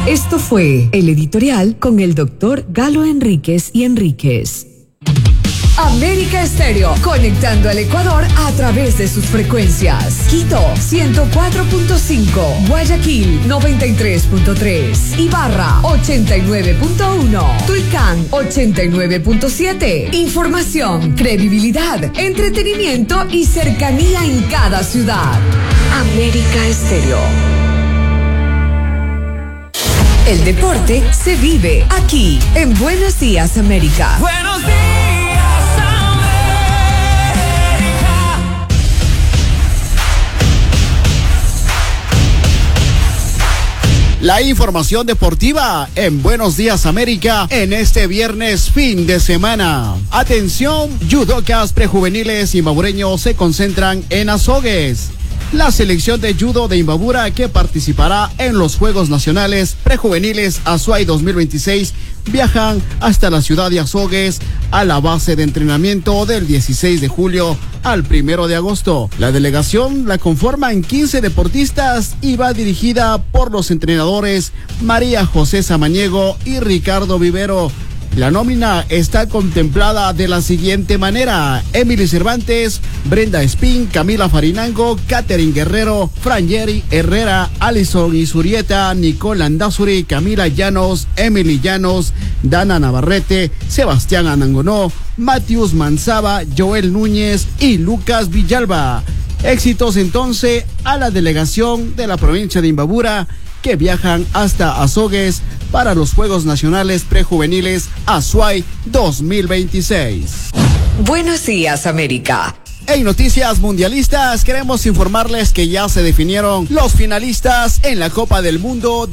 Esto fue el editorial con el doctor Galo Enríquez y Enríquez. América Estéreo, conectando al Ecuador a través de sus frecuencias. Quito, 104.5. Guayaquil, 93.3. Ibarra, 89.1. Tulcán, 89.7. Información, credibilidad, entretenimiento y cercanía en cada ciudad. América Estéreo. El deporte se vive aquí, en Buenos Días, América. Buenos días. La información deportiva en Buenos Días América en este viernes fin de semana. Atención, judocas prejuveniles imbabureños se concentran en Azogues. La selección de judo de Imbabura, que participará en los Juegos Nacionales Prejuveniles Azuay 2026, viajan hasta la ciudad de Azogues a la base de entrenamiento del 16 de julio al 1 de agosto. La delegación la conforman 15 deportistas y va dirigida por los entrenadores María José Samaniego y Ricardo Vivero. La nómina está contemplada de la siguiente manera: Emily Cervantes, Brenda Espín, Camila Farinango, Catherine Guerrero, Frangeri Herrera, Alison Isurieta, Nicole Andazuri, Camila Llanos, Emily Llanos, Dana Navarrete, Sebastián Anangonó, Matius Manzaba, Joel Núñez y Lucas Villalba. Éxitos entonces a la delegación de la provincia de Imbabura, que viajan hasta Azogues para los Juegos Nacionales Prejuveniles Azuay 2026. Buenos días, América. En noticias mundialistas, queremos informarles que ya se definieron los finalistas en la Copa del Mundo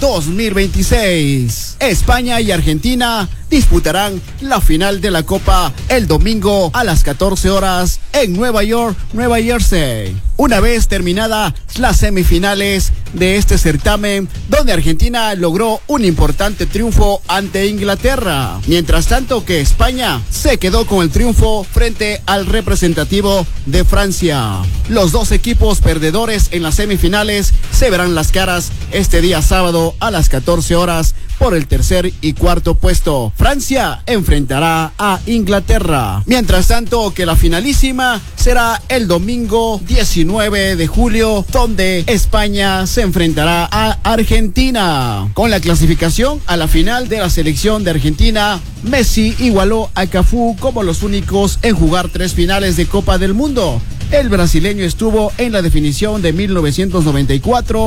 2026. España y Argentina disputarán la final de la Copa el domingo a las 14 horas en Nueva York, Nueva Jersey. Una vez terminadas las semifinales de este certamen, donde Argentina logró un importante triunfo ante Inglaterra, mientras tanto que España se quedó con el triunfo frente al representativo de Francia. Los dos equipos perdedores en las semifinales se verán las caras este día sábado a las 14 horas por el tercer y cuarto puesto. Francia enfrentará a Inglaterra. Mientras tanto que la finalísima será el domingo 19 de julio, donde España se enfrentará a Argentina. Con la clasificación a la final de la selección de Argentina, Messi igualó a Cafú como los únicos en jugar 3 finales de Copa del Mundo. El brasileño estuvo en la definición de 1994,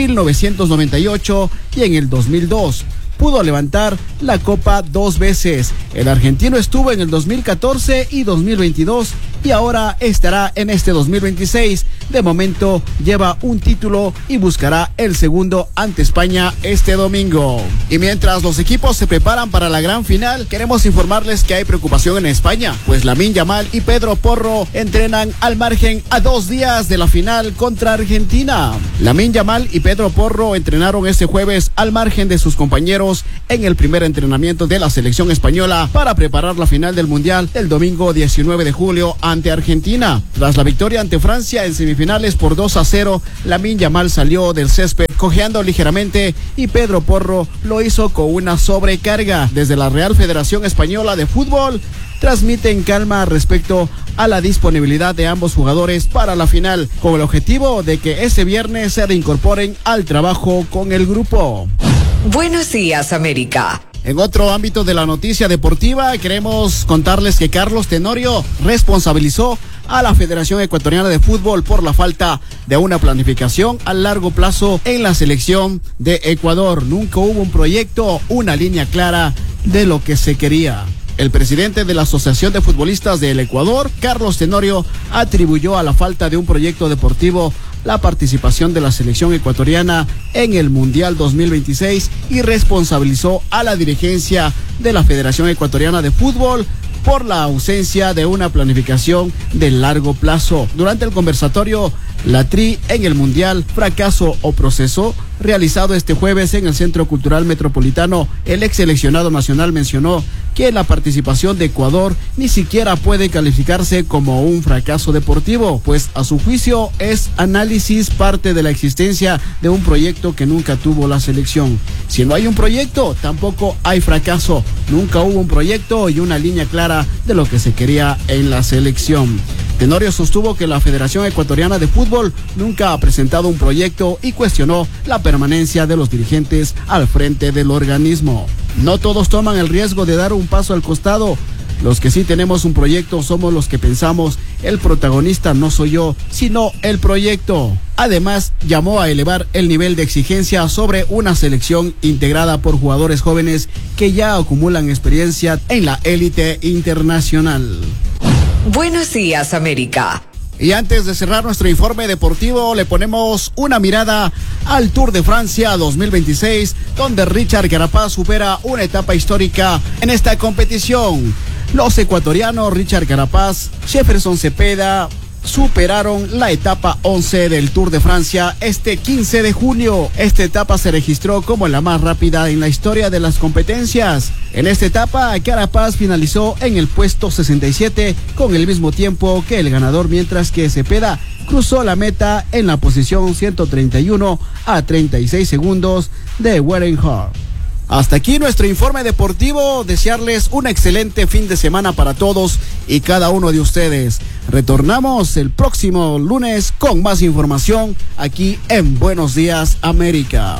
1998 y en el 2002. Pudo levantar la copa 2 veces. El argentino estuvo en el 2014 y 2022 y ahora estará en este 2026. De momento lleva un título y buscará el segundo ante España este domingo. Y mientras los equipos se preparan para la gran final, queremos informarles que hay preocupación en España, pues Lamine Yamal y Pedro Porro entrenan al margen a 2 días de la final contra Argentina. Lamine Yamal y Pedro Porro entrenaron este jueves al margen de sus compañeros en el primer entrenamiento de la selección española para preparar la final del Mundial el domingo 19 de julio ante Argentina. Tras la victoria ante Francia en semifinales por 2-0, Lamine Yamal salió del césped cojeando ligeramente y Pedro Porro lo hizo con una sobrecarga. Desde la Real Federación Española de Fútbol transmiten calma respecto a la disponibilidad de ambos jugadores para la final, con el objetivo de que este viernes se reincorporen al trabajo con el grupo. Buenos días, América. En otro ámbito de la noticia deportiva, queremos contarles que Carlos Tenorio responsabilizó a la Federación Ecuatoriana de Fútbol por la falta de una planificación a largo plazo en la selección de Ecuador. Nunca hubo un proyecto, una línea clara de lo que se quería. El presidente de la Asociación de Futbolistas del Ecuador, Carlos Tenorio, atribuyó a la falta de un proyecto deportivo la participación de la selección ecuatoriana en el Mundial 2026 y responsabilizó a la dirigencia de la Federación Ecuatoriana de Fútbol por la ausencia de una planificación de largo plazo. Durante el conversatorio, La Tri en el Mundial, fracaso o proceso. Realizado este jueves en el Centro Cultural Metropolitano, el ex seleccionado nacional mencionó que la participación de Ecuador ni siquiera puede calificarse como un fracaso deportivo, pues a su juicio es análisis parte de la existencia de un proyecto que nunca tuvo la selección. Si no hay un proyecto, tampoco hay fracaso. Nunca hubo un proyecto y una línea clara de lo que se quería en la selección. Tenorio sostuvo que la Federación Ecuatoriana de Fútbol nunca ha presentado un proyecto y cuestionó la permanencia de los dirigentes al frente del organismo. No todos toman el riesgo de dar un paso al costado. Los que sí tenemos un proyecto somos los que pensamos, el protagonista no soy yo, sino el proyecto. Además, llamó a elevar el nivel de exigencia sobre una selección integrada por jugadores jóvenes que ya acumulan experiencia en la élite internacional. Buenos días, América. Y antes de cerrar nuestro informe deportivo, le ponemos una mirada al Tour de Francia 2026, donde Richard Carapaz supera una etapa histórica en esta competición. Los ecuatorianos Richard Carapaz, Jefferson Cepeda superaron la etapa 11 del Tour de Francia este 15 de junio. Esta etapa se registró como la más rápida en la historia de las competencias. En esta etapa, Carapaz finalizó en el puesto 67 con el mismo tiempo que el ganador, mientras que Cepeda cruzó la meta en la posición 131 a 36 segundos de Wout van Aert. Hasta aquí nuestro informe deportivo. Desearles un excelente fin de semana para todos y cada uno de ustedes. Retornamos el próximo lunes con más información aquí en Buenos Días América.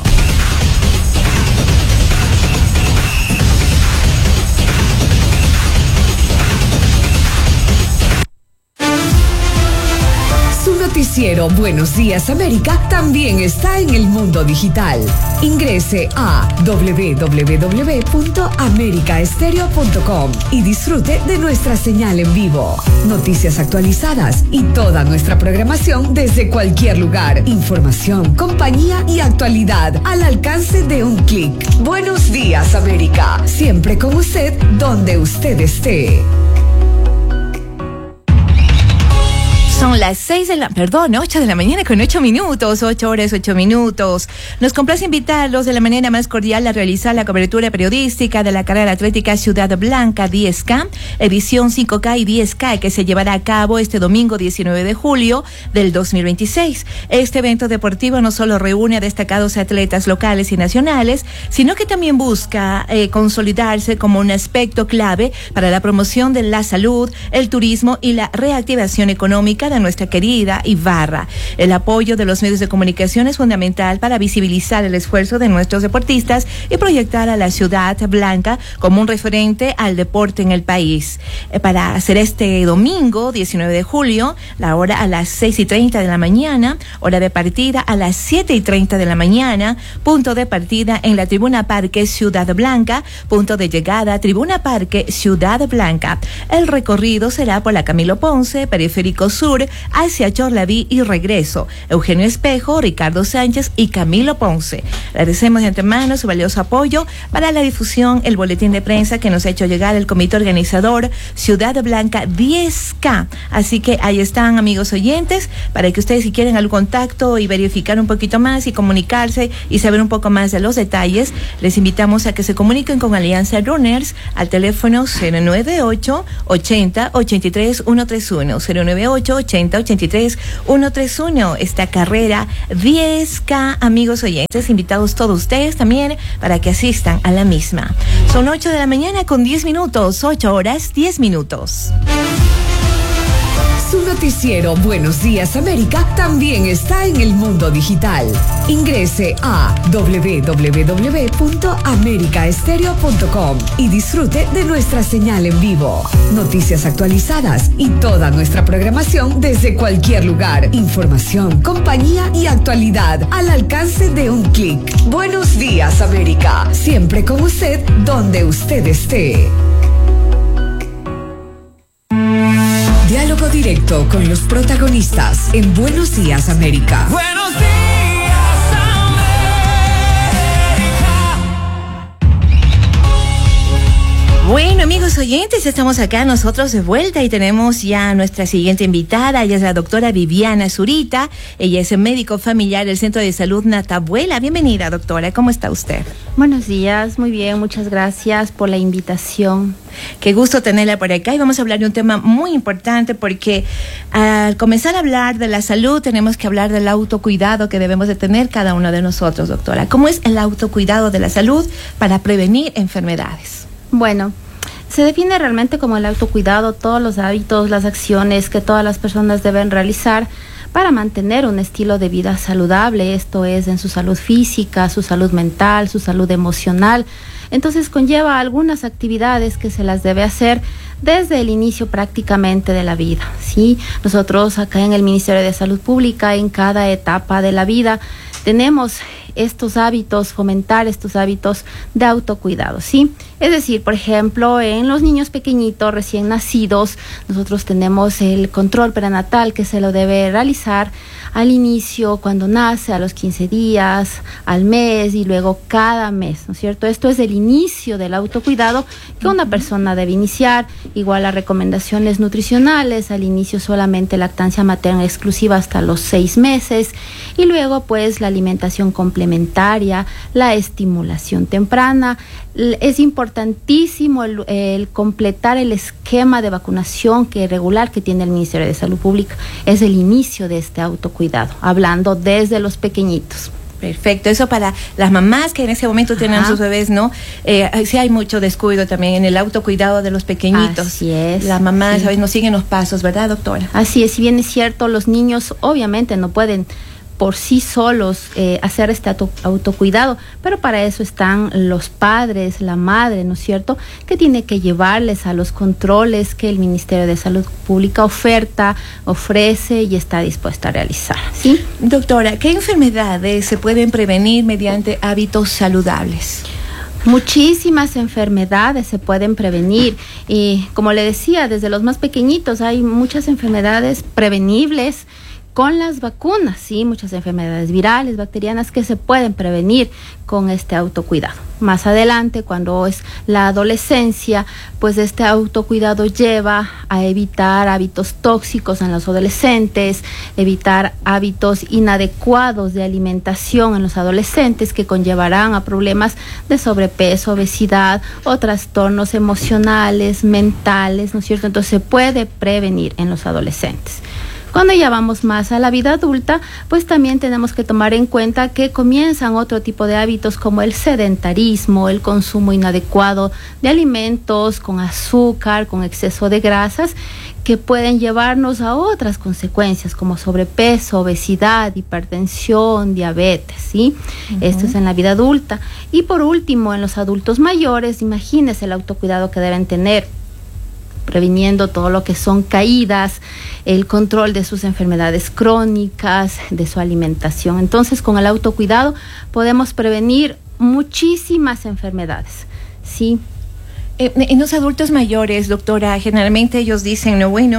Noticiero Buenos Días América también está en el mundo digital. Ingrese a www.americaestereo.com y disfrute de nuestra señal en vivo. Noticias actualizadas y toda nuestra programación desde cualquier lugar. Información, compañía y actualidad al alcance de un clic. Buenos Días América, siempre con usted donde usted esté. Son las 8 de la mañana con 8 minutos, 8 horas, 8 minutos. Nos complace invitarlos de la manera más cordial a realizar la cobertura periodística de la carrera atlética Ciudad Blanca 10K, edición 5K y 10K, que se llevará a cabo este domingo 19 de julio del 2026. Este evento deportivo no solo reúne a destacados atletas locales y nacionales, sino que también busca consolidarse como un aspecto clave para la promoción de la salud, el turismo y la reactivación económica de nuestra querida Ibarra. El apoyo de los medios de comunicación es fundamental para visibilizar el esfuerzo de nuestros deportistas y proyectar a la Ciudad Blanca como un referente al deporte en el país. Para hacer este domingo 19 de julio, la hora a las 6:30 de la mañana, hora de partida a las 7:30 de la mañana, punto de partida en la Tribuna Parque Ciudad Blanca, punto de llegada Tribuna Parque Ciudad Blanca. El recorrido será por la Camilo Ponce, Periférico Sur, hacia Chorlaví y regreso. Eugenio Espejo, Ricardo Sánchez y Camilo Ponce. Agradecemos de antemano su valioso apoyo para la difusión, el boletín de prensa que nos ha hecho llegar el comité organizador Ciudad Blanca 10K. Así que ahí están, amigos oyentes, para que ustedes, si quieren algún contacto y verificar un poquito más y comunicarse y saber un poco más de los detalles, les invitamos a que se comuniquen con Alianza Runners al teléfono 098 80 83 131 098 80 83 131. Esta carrera 10K, amigos oyentes, invitados todos ustedes también para que asistan a la misma. Son 8 de la mañana con 10 minutos, 8 horas 10 minutos. Su noticiero Buenos Días América también está en el mundo digital. Ingrese a www.americaestereo.com y disfrute de nuestra señal en vivo. Noticias actualizadas y toda nuestra programación desde cualquier lugar. Información, compañía y actualidad al alcance de un clic. Buenos Días América, siempre con usted donde usted esté. Diálogo directo con los protagonistas en Buenos Días América. Buenos días, América. Bueno, amigos oyentes, estamos acá nosotros de vuelta y tenemos ya a nuestra siguiente invitada. Ella es la doctora Viviana Zurita. Ella es médico familiar del Centro de Salud Natabuela. Bienvenida, doctora. ¿Cómo está usted? Buenos días, muy bien, muchas gracias por la invitación. Qué gusto tenerla por acá y vamos a hablar de un tema muy importante porque al comenzar a hablar de la salud tenemos que hablar del autocuidado que debemos de tener cada uno de nosotros, doctora. ¿Cómo es el autocuidado de la salud para prevenir enfermedades? Bueno, se define realmente como el autocuidado todos los hábitos, las acciones que todas las personas deben realizar para mantener un estilo de vida saludable, esto es en su salud física, su salud mental, su salud emocional. Entonces conlleva algunas actividades que se las debe hacer desde el inicio prácticamente de la vida, ¿sí? Nosotros acá en el Ministerio de Salud Pública, en cada etapa de la vida, tenemos estos hábitos, fomentar estos hábitos de autocuidado, ¿sí? Es decir, por ejemplo, en los niños pequeñitos recién nacidos, nosotros tenemos el control prenatal que se lo debe realizar al inicio, cuando nace, a los 15 días, al mes y luego cada mes, ¿no es cierto? Esto es el inicio del autocuidado que una persona debe iniciar. Igual las recomendaciones nutricionales, al inicio solamente lactancia materna exclusiva hasta los 6 meses y luego pues la alimentación complementaria, la estimulación temprana. Es importantísimo el completar el esquema de vacunación regular que tiene el Ministerio de Salud Pública. Es el inicio de este autocuidado, hablando desde los pequeñitos. Perfecto, eso para las mamás que en ese momento tienen sus bebés, ¿no? Sí hay mucho descuido también en el autocuidado de los pequeñitos. Así es. Las mamás, ¿sabes? No siguen los pasos, ¿verdad, doctora? Así es, si bien es cierto, los niños obviamente no pueden por sí solos hacer este autocuidado, pero para eso están los padres, la madre, ¿no es cierto?, que tiene que llevarles a los controles que el Ministerio de Salud Pública ofrece y está dispuesta a realizar, ¿sí? Doctora, ¿qué enfermedades se pueden prevenir mediante hábitos saludables? Muchísimas enfermedades se pueden prevenir y, como le decía, desde los más pequeñitos hay muchas enfermedades prevenibles con las vacunas, sí, muchas enfermedades virales, bacterianas que se pueden prevenir con este autocuidado. Más adelante, cuando es la adolescencia, pues este autocuidado lleva a evitar hábitos tóxicos en los adolescentes, evitar hábitos inadecuados de alimentación en los adolescentes que conllevarán a problemas de sobrepeso, obesidad o trastornos emocionales, mentales, ¿no es cierto? Entonces se puede prevenir en los adolescentes. Cuando ya vamos más a la vida adulta, pues también tenemos que tomar en cuenta que comienzan otro tipo de hábitos como el sedentarismo, el consumo inadecuado de alimentos con azúcar, con exceso de grasas, que pueden llevarnos a otras consecuencias como sobrepeso, obesidad, hipertensión, diabetes, ¿sí? Esto es en la vida adulta. Y por último, en los adultos mayores, imagínense el autocuidado que deben tener, previniendo todo lo que son caídas, el control de sus enfermedades crónicas, de su alimentación. Entonces, con el autocuidado podemos prevenir muchísimas enfermedades, ¿sí? En los adultos mayores, doctora, generalmente ellos dicen, no, bueno,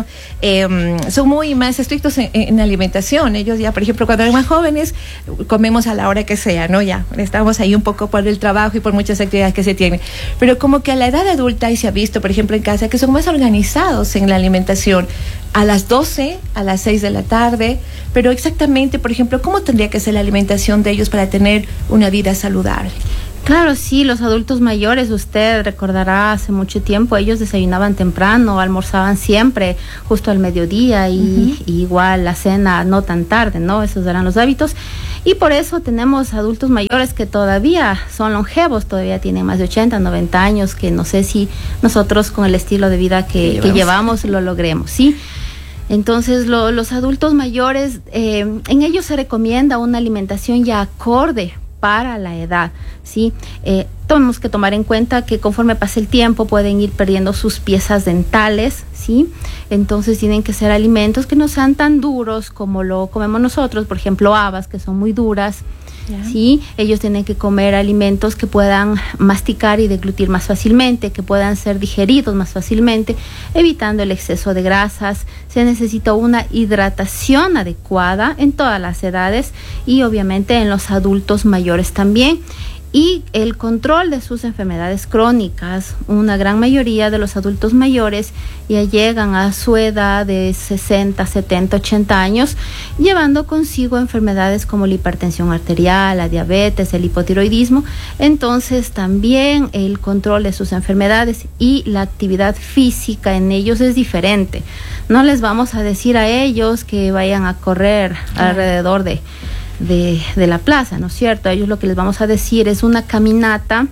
son muy más estrictos en alimentación. Ellos ya, por ejemplo, cuando eran más jóvenes, comemos a la hora que sea, ¿no? Ya, estamos ahí un poco por el trabajo y por muchas actividades que se tienen. Pero como que a la edad adulta, y se ha visto, por ejemplo, en casa, que son más organizados en la alimentación. A las 12, a las 6 de la tarde, pero exactamente, por ejemplo, ¿cómo tendría que ser la alimentación de ellos para tener una vida saludable? Claro, sí, los adultos mayores, usted recordará hace mucho tiempo, ellos desayunaban temprano, almorzaban siempre justo al mediodía y igual la cena no tan tarde, ¿no? Esos eran los hábitos. Y por eso tenemos adultos mayores que todavía son longevos, todavía tienen más de 80, 90 años, que no sé si nosotros con el estilo de vida que llevamos lo logremos, ¿sí? Entonces los adultos mayores, en ellos se recomienda una alimentación ya acorde para la edad, ¿sí? Tenemos que tomar en cuenta que conforme pase el tiempo pueden ir perdiendo sus piezas dentales, ¿sí? Entonces tienen que ser alimentos que no sean tan duros como lo comemos nosotros, por ejemplo, habas que son muy duras, ¿sí? Ellos tienen que comer alimentos que puedan masticar y deglutir más fácilmente, que puedan ser digeridos más fácilmente, evitando el exceso de grasas. Se necesita una hidratación adecuada en todas las edades y obviamente en los adultos mayores también. y el control de sus enfermedades crónicas. Una gran mayoría de los adultos mayores ya llegan a su edad de 60, 70, 80 años, llevando consigo enfermedades como la hipertensión arterial, la diabetes, el hipotiroidismo. Entonces también el control de sus enfermedades y la actividad física en ellos es diferente. No les vamos a decir a ellos que vayan a correr alrededor de la plaza, ¿no es cierto? A ellos lo que les vamos a decir es una caminata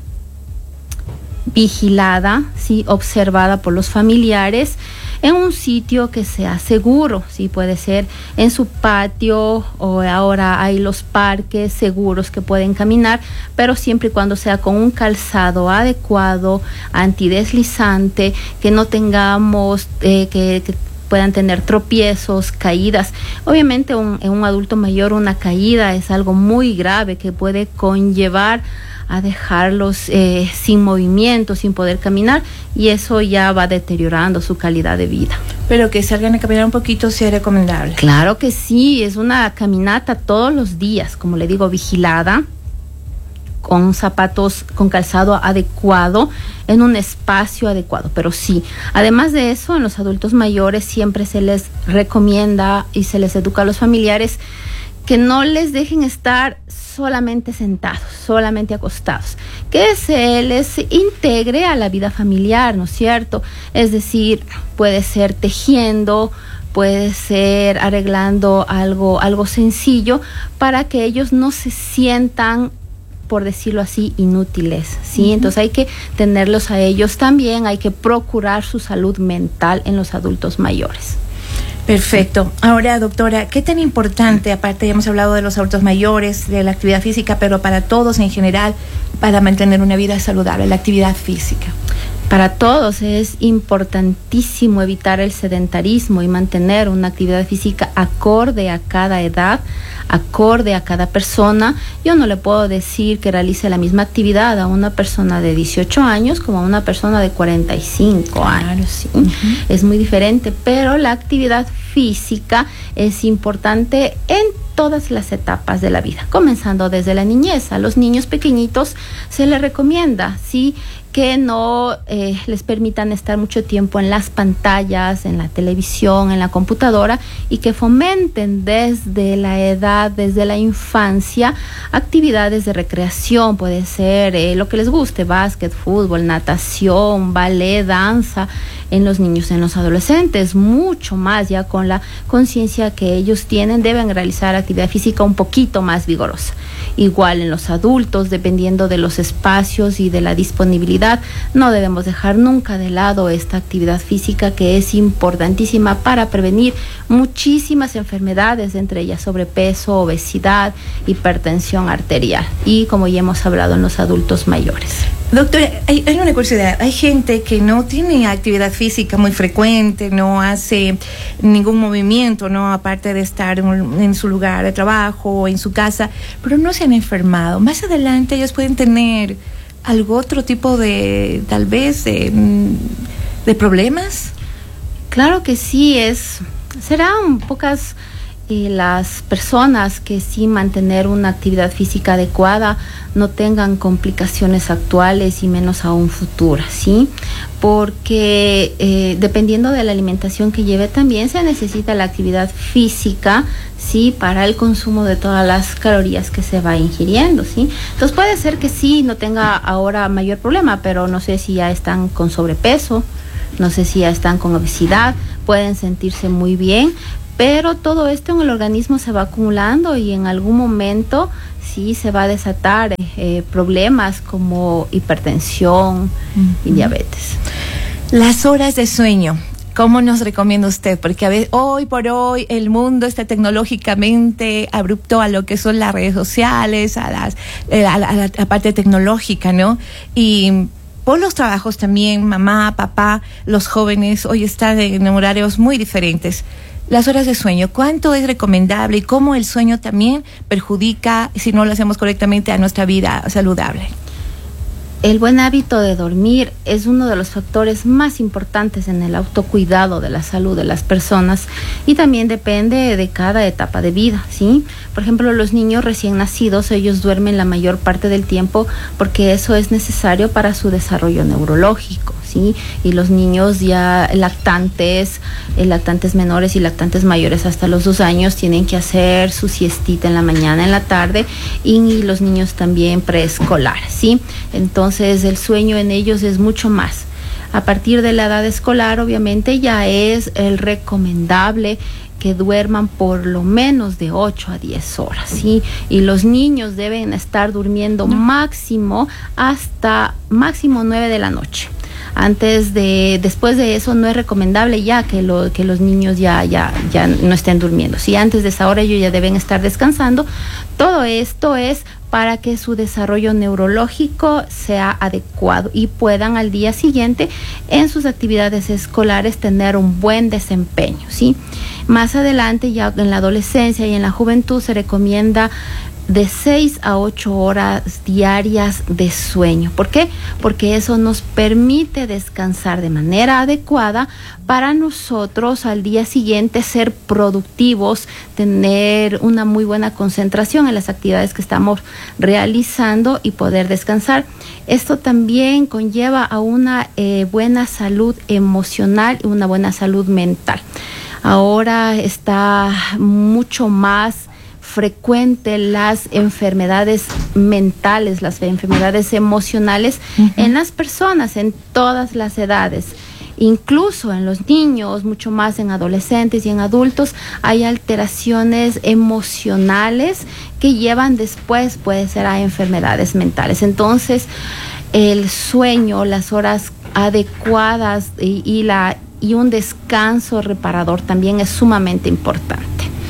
vigilada, ¿sí? Observada por los familiares en un sitio que sea seguro, ¿sí? Puede ser en su patio, o ahora hay los parques seguros que pueden caminar, pero siempre y cuando sea con un calzado adecuado, antideslizante, que no tengamos que puedan tener tropiezos, caídas. Obviamente en un adulto mayor una caída es algo muy grave que puede conllevar a dejarlos sin movimiento, sin poder caminar, y eso ya va deteriorando su calidad de vida. Pero que salgan a caminar un poquito sí es recomendable. Claro que sí, es una caminata todos los días, como le digo, vigilada, con zapatos, con calzado adecuado, en un espacio adecuado. Pero sí, además de eso, en los adultos mayores siempre se les recomienda y se les educa a los familiares que no les dejen estar solamente sentados, solamente acostados, que se les integre a la vida familiar, ¿no es cierto? Es decir, puede ser tejiendo, puede ser arreglando algo sencillo, para que ellos no se sientan, por decirlo así, inútiles, ¿sí? Entonces hay que tenerlos a ellos también, hay que procurar su salud mental en los adultos mayores. Perfecto. Ahora, doctora, ¿qué tan importante, aparte ya hemos hablado de los adultos mayores, de la actividad física, pero para todos en general, para mantener una vida saludable, la actividad física? Para todos es importantísimo evitar el sedentarismo y mantener una actividad física acorde a cada edad, acorde a cada persona. Yo no le puedo decir que realice la misma actividad a una persona de 18 años como a una persona de 45 años. ¿Sí? Es muy diferente, pero la actividad física es importante en todas las etapas de la vida, comenzando desde la niñez. A los niños pequeñitos se les recomienda, ¿sí?, que no les permitan estar mucho tiempo en las pantallas, en la televisión, en la computadora, y que fomenten desde la edad, desde la infancia, actividades de recreación. Puede ser lo que les guste: básquet, fútbol, natación, ballet, danza, en los niños, en los adolescentes, mucho más, ya con la conciencia que ellos tienen, deben realizar actividad física un poquito más vigorosa. Igual en los adultos, dependiendo de los espacios y de la disponibilidad, no debemos dejar nunca de lado esta actividad física, que es importantísima para prevenir muchísimas enfermedades, entre ellas sobrepeso, obesidad, hipertensión arterial, y como ya hemos hablado, en los adultos mayores. Doctora, hay una curiosidad. Hay gente que no tiene actividad física muy frecuente, no hace ningún movimiento, no, aparte de estar en su lugar de trabajo o en su casa, pero no se han enfermado. Más adelante ellos pueden tener algo, otro tipo de, tal vez, de problemas. Claro que sí, serán pocas las personas que sin mantener una actividad física adecuada no tengan complicaciones actuales y menos aún futuras, ¿sí? Porque dependiendo de la alimentación que lleve, también se necesita la actividad física, ¿sí?, para el consumo de todas las calorías que se va ingiriendo, ¿sí? Entonces puede ser que sí, no tenga ahora mayor problema, pero no sé si ya están con sobrepeso, no sé si ya están con obesidad, pueden sentirse muy bien, pero todo esto en el organismo se va acumulando y en algún momento sí se va a desatar problemas como hipertensión y diabetes. Las horas de sueño, ¿cómo nos recomienda usted? Porque a veces, hoy por hoy el mundo está tecnológicamente abrupto a lo que son las redes sociales, a la parte tecnológica, ¿no? Y por los trabajos también, mamá, papá, los jóvenes hoy están en horarios muy diferentes. Las horas de sueño, ¿cuánto es recomendable y cómo el sueño también perjudica, si no lo hacemos correctamente, a nuestra vida saludable? El buen hábito de dormir es uno de los factores más importantes en el autocuidado de la salud de las personas y también depende de cada etapa de vida, ¿sí? Por ejemplo, los niños recién nacidos, ellos duermen la mayor parte del tiempo porque eso es necesario para su desarrollo neurológico, ¿sí? Y los niños ya lactantes menores y lactantes mayores hasta los 2 años tienen que hacer su siestita en la mañana, en la tarde, y los niños también preescolares, ¿sí? Entonces el sueño en ellos es mucho más. A partir de la edad escolar, obviamente, ya es el recomendable que duerman por lo menos de 8 a 10 horas, ¿sí? Y los niños deben estar durmiendo máximo 9 de la noche. Después de eso no es recomendable ya que los niños ya no estén durmiendo. Si antes de esa hora ellos ya deben estar descansando. Todo esto es para que su desarrollo neurológico sea adecuado y puedan al día siguiente en sus actividades escolares tener un buen desempeño, ¿sí? Más adelante, ya en la adolescencia y en la juventud, se recomienda de 6 a 8 horas diarias de sueño. ¿Por qué? Porque eso nos permite descansar de manera adecuada para nosotros al día siguiente ser productivos, tener una muy buena concentración en las actividades que estamos realizando y poder descansar. Esto también conlleva a una buena salud emocional y una buena salud mental. Ahora está mucho más frecuente las enfermedades mentales, las enfermedades emocionales en las personas en todas las edades. Incluso en los niños, mucho más en adolescentes y en adultos, hay alteraciones emocionales que llevan después, puede ser, a enfermedades mentales. Entonces, el sueño, las horas adecuadas y un descanso reparador también es sumamente importante.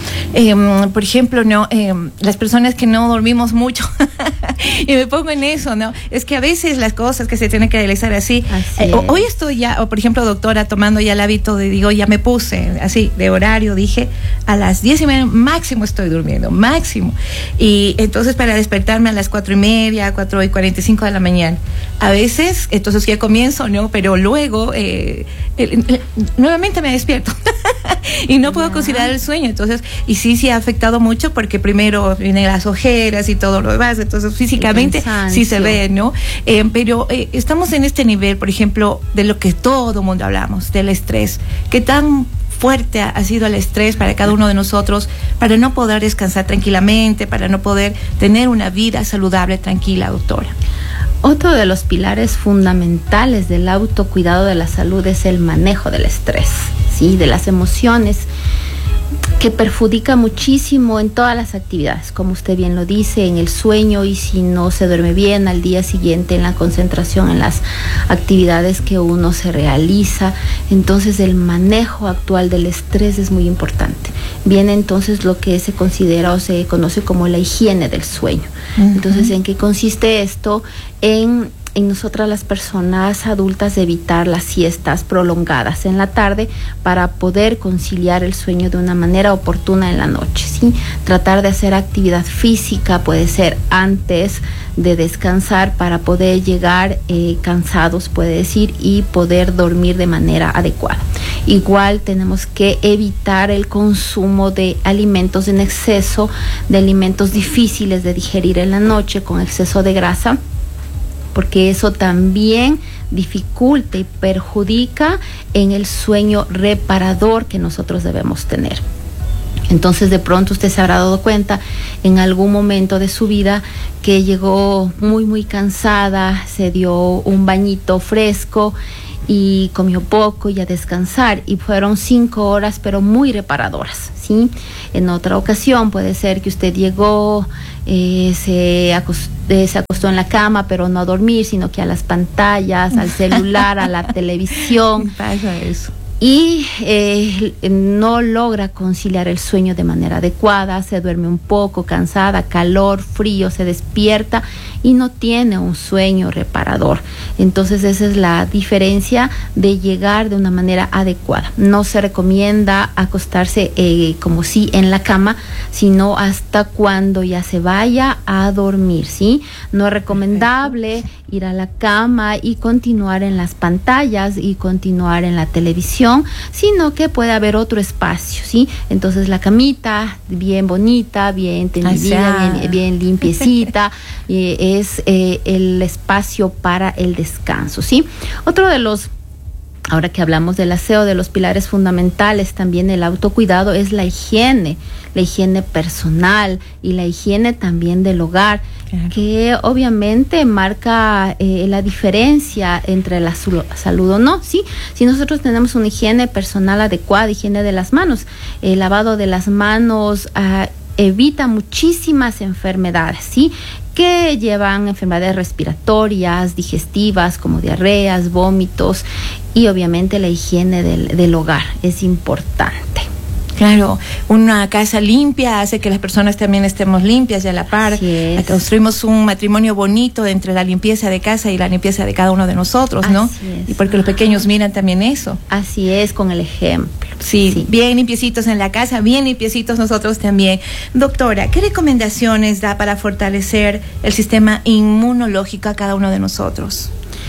Por ejemplo, las personas que no dormimos mucho y me pongo en eso, ¿no? Es que a veces las cosas que se tienen que realizar así. Hoy estoy ya, o por ejemplo, doctora, tomando ya el hábito de, ya me puse así de horario, dije, a las 10:30 máximo estoy durmiendo, máximo. Y entonces para despertarme a las 4:30, 4:45 de la mañana. A veces, entonces ya comienzo, ¿no? Pero luego, nuevamente me despierto y no puedo conciliar el sueño. Entonces, y sí ha afectado mucho porque primero vienen las ojeras y todo lo demás, entonces físicamente sí se ve, ¿no? Pero estamos en este nivel, por ejemplo, de lo que todo mundo hablamos, del estrés. ¿Qué tan fuerte ha sido el estrés para cada uno de nosotros, para no poder descansar tranquilamente, para no poder tener una vida saludable, tranquila, doctora? Otro de los pilares fundamentales del autocuidado de la salud es el manejo del estrés, ¿sí? De las emociones, que perjudica muchísimo en todas las actividades, como usted bien lo dice, en el sueño, y si no se duerme bien al día siguiente en la concentración en las actividades que uno se realiza. Entonces el manejo actual del estrés es muy importante. Viene entonces lo que se considera o se conoce como la higiene del sueño. Entonces, ¿en qué consiste esto? En nosotras las personas adultas evitar las siestas prolongadas en la tarde para poder conciliar el sueño de una manera oportuna en la noche, ¿sí? Tratar de hacer actividad física, puede ser antes de descansar, para poder llegar cansados, puede decir, y poder dormir de manera adecuada. Igual tenemos que evitar el consumo de alimentos en exceso, de alimentos difíciles de digerir en la noche con exceso de grasa, porque eso también dificulta y perjudica en el sueño reparador que nosotros debemos tener. Entonces, de pronto usted se habrá dado cuenta en algún momento de su vida que llegó muy cansada, se dio un bañito fresco y comió poco y a descansar, y fueron 5 horas pero muy reparadoras, ¿sí? En otra ocasión puede ser que usted llegó, se acostó en la cama, pero no a dormir, sino que a las pantallas, al celular, a la televisión. Pasa eso. Y no logra conciliar el sueño de manera adecuada, se duerme un poco cansada, calor, frío, se despierta y no tiene un sueño reparador. Entonces esa es la diferencia de llegar de una manera adecuada. No se recomienda acostarse como si en la cama, sino hasta cuando ya se vaya a dormir, ¿sí? No es recomendable ir a la cama y continuar en las pantallas y continuar en la televisión, sino que puede haber otro espacio, ¿sí? Entonces la camita bien bonita, bien tendida, bien limpiecita, es el espacio para el descanso, ¿sí? Otro de los, ahora que hablamos del aseo, de los pilares fundamentales también del autocuidado es la higiene personal y la higiene también del hogar, claro, que obviamente marca la diferencia entre la salud o no, ¿sí? Si nosotros tenemos una higiene personal adecuada, higiene de las manos, el lavado de las manos evita muchísimas enfermedades, ¿sí? Que llevan enfermedades respiratorias, digestivas, como diarreas, vómitos, y obviamente la higiene del hogar es importante. Claro, una casa limpia hace que las personas también estemos limpias y a la par. Construimos un matrimonio bonito entre la limpieza de casa y la limpieza de cada uno de nosotros, ¿no? Y porque los pequeños miran también eso. Así es, con el ejemplo. Sí, bien limpiecitos en la casa, bien limpiecitos nosotros también. Doctora, ¿qué recomendaciones da para fortalecer el sistema inmunológico a cada uno de nosotros?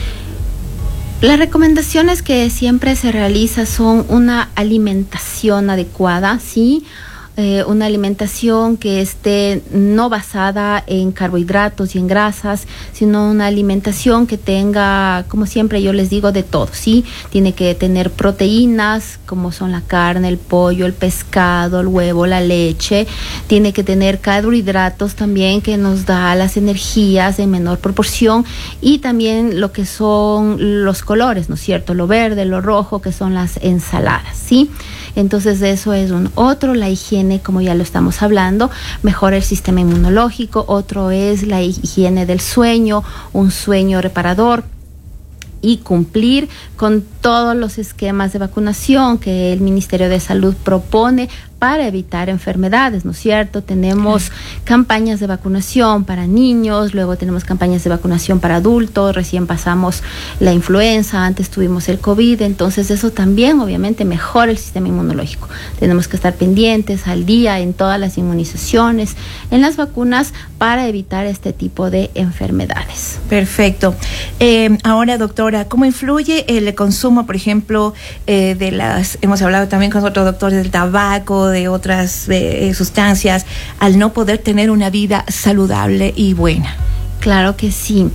Las recomendaciones que siempre se realiza son una alimentación adecuada, ¿sí? Una alimentación que esté no basada en carbohidratos y en grasas, sino una alimentación que tenga, como siempre yo les digo, de todo, ¿sí? Tiene que tener proteínas, como son la carne, el pollo, el pescado, el huevo, la leche. Tiene que tener carbohidratos también, que nos da las energías en menor proporción, y también lo que son los colores, ¿no es cierto? Lo verde, lo rojo, que son las ensaladas, ¿sí? Entonces eso es un otro, la higiene, como ya lo estamos hablando, mejora el sistema inmunológico. Otro es la higiene del sueño, un sueño reparador, y cumplir con todos los esquemas de vacunación que el Ministerio de Salud propone para evitar enfermedades, ¿no es cierto? Tenemos campañas de vacunación para niños, luego tenemos campañas de vacunación para adultos, recién pasamos la influenza, antes tuvimos el COVID, entonces eso también obviamente mejora el sistema inmunológico. Tenemos que estar pendientes al día en todas las inmunizaciones, en las vacunas, para evitar este tipo de enfermedades. Perfecto. Ahora, doctora, ¿cómo influye el consumo, por ejemplo, hemos hablado también con otros doctores, del tabaco, de otras sustancias, al no poder tener una vida saludable y buena? Claro que sí.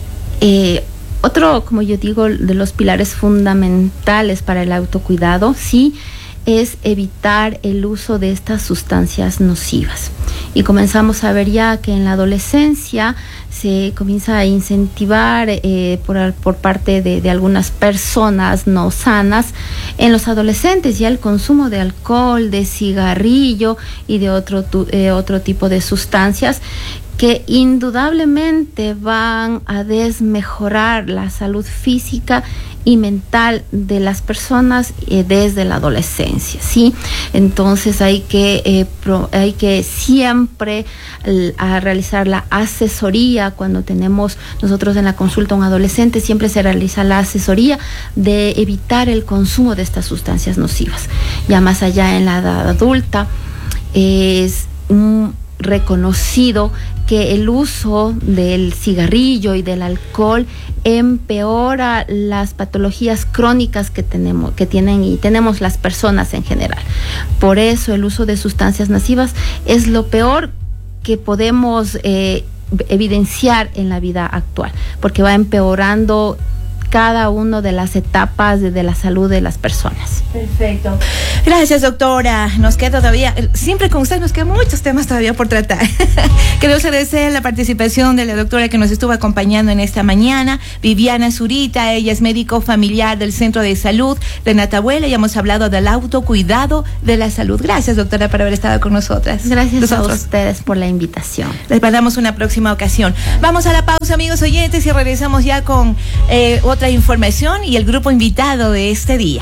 Otro, como yo digo, de los pilares fundamentales para el autocuidado, sí, es evitar el uso de estas sustancias nocivas. Y comenzamos a ver ya que en la adolescencia se comienza a incentivar por parte de algunas personas no sanas en los adolescentes ya el consumo de alcohol, de cigarrillo y de otro tipo de sustancias que indudablemente van a desmejorar la salud física y mental de las personas desde la adolescencia, ¿sí? Entonces hay que siempre realizar la asesoría. Cuando tenemos nosotros en la consulta a un adolescente, siempre se realiza la asesoría de evitar el consumo de estas sustancias nocivas. Ya más allá en la edad adulta, es reconocido que el uso del cigarrillo y del alcohol empeora las patologías crónicas que tenemos las personas en general. Por eso el uso de sustancias nocivas es lo peor que podemos evidenciar en la vida actual, porque va empeorando cada una de las etapas de la salud de las personas. Perfecto. Gracias, doctora. Nos queda todavía, siempre con usted nos quedan muchos temas todavía por tratar. Queremos agradecer la participación de la doctora que nos estuvo acompañando en esta mañana, Viviana Zurita. Ella es médico familiar del Centro de Salud de Natabuela y hemos hablado del autocuidado de la salud. Gracias, doctora, por haber estado con nosotras. Gracias a ustedes por la invitación. Les mandamos una próxima ocasión. Vamos a la pausa, amigos oyentes, y regresamos ya con otra información y el grupo invitado de este día.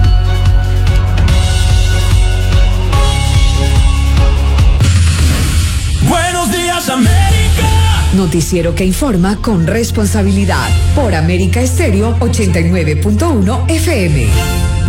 Buenos días, América. Noticiero que informa con responsabilidad por América Estéreo 89.1 FM.